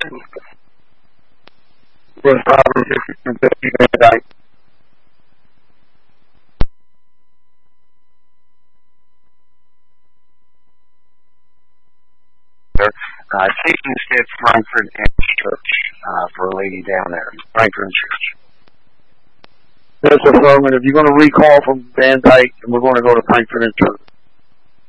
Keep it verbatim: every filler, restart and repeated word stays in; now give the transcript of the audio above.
West Providence, and fifty Van Dyke. Uh, taking State Frankfurt and Church uh, for a lady down there, Frankfurt and Church. That's affirmative. You're going to recall from Van Dyke, and we're going to go to Frankfurt and Church.